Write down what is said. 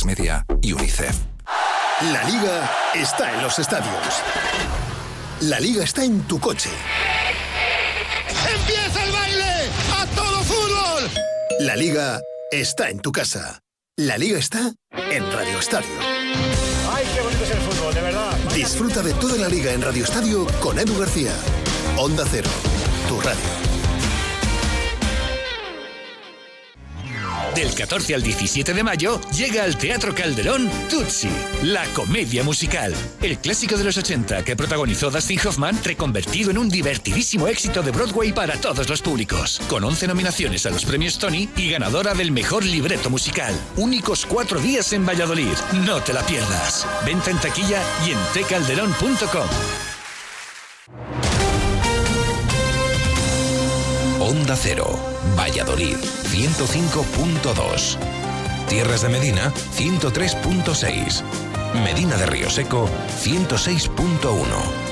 A3 Media y UNICEF. La Liga está en los estadios. La Liga está en tu coche. ¡Empieza el baile! ¡A todo fútbol! La Liga está en tu casa. La Liga está en Radio Estadio. ¡Ay, qué bonito es el fútbol, de verdad! Disfruta de toda la Liga en Radio Estadio con Edu García. Onda Cero, tu radio. Del 14 al 17 de mayo llega al Teatro Calderón Tutsi, la comedia musical. El clásico de los 80 que protagonizó Dustin Hoffman, reconvertido en un divertidísimo éxito de Broadway para todos los públicos. Con 11 nominaciones a los premios Tony y ganadora del mejor libreto musical. Únicos 4 días en Valladolid. No te la pierdas. Venta en taquilla y en tcalderón.com. Onda Cero, Valladolid, 105.2. Tierras de Medina, 103.6. Medina de Río Seco, 106.1.